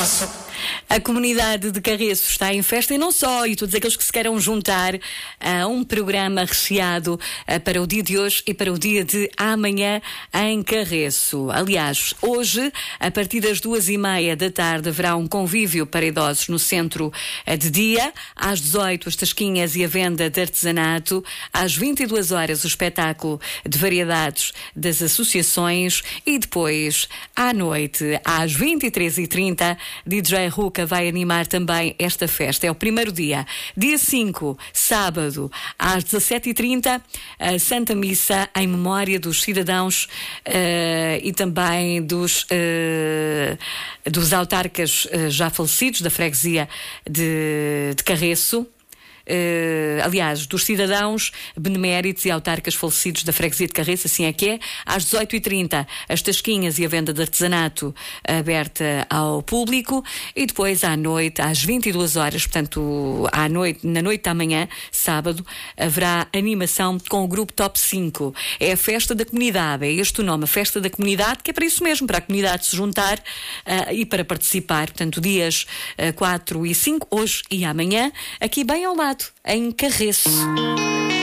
A comunidade de Carreço está em festa e não só, e todos aqueles que se queiram juntar a um programa recheado para o dia de hoje e para o dia de amanhã em Carreço. Aliás, hoje, a partir das 2:30 da tarde, haverá um convívio para idosos no centro de dia. Às 18, as tasquinhas e a venda de artesanato. Às 22 horas, o espetáculo de variedades das associações. E depois, à noite, às 23h30, DJ Ruka vai animar também esta festa. É o primeiro dia. Dia 5, sábado, às 17h30, a Santa Missa em memória dos cidadãos e também dos autarcas já falecidos da freguesia de Carreço. Aliás, dos cidadãos beneméritos e autarcas falecidos da freguesia de Carreço, assim é que é. Às 18h30, as tasquinhas e a venda de artesanato aberta ao público, e depois à noite, às 22 horas, portanto, na noite da manhã, sábado, haverá animação com o grupo Top 5. É a festa da comunidade, é este o nome, a festa da comunidade, que é para isso mesmo, para a comunidade se juntar e para participar. Portanto, dias 4 e 5, hoje e amanhã, aqui bem ao lado, em Carreço.